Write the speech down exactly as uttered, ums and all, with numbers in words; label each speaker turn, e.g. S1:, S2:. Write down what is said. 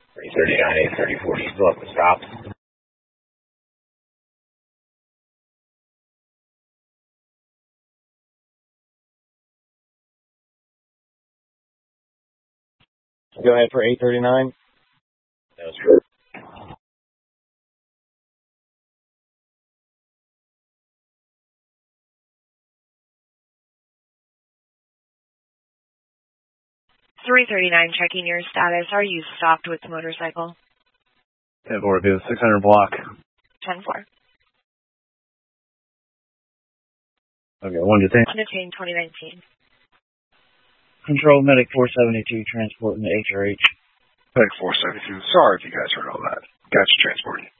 S1: three thirty-nine, eight thirty-four, still up the stop.
S2: Go ahead for eight thirty-nine.
S1: That's true.
S3: three thirty-nine, checking your status. Are you stopped with motorcycle?
S2: ten four, do the six hundred block.
S3: ten four.
S2: Okay, one detain.
S3: Detain twenty nineteen.
S2: Control medic four seventy-two, transporting the H R H.
S4: Medic four seventy-two, sorry if you guys heard all that. Gotcha, transporting.